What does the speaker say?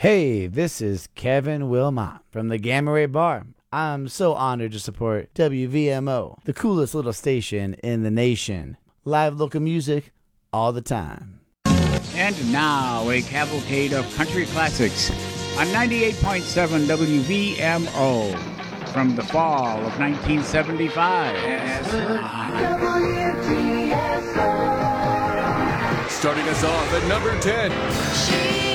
Hey, this is Kevin Wilmot from the Gamma Ray Bar. I'm so honored to support WVMO, the coolest little station in the nation. Live local music all the time. And now, a cavalcade of country classics on 98.7 WVMO from the fall of 1975. Starting us off at number 10.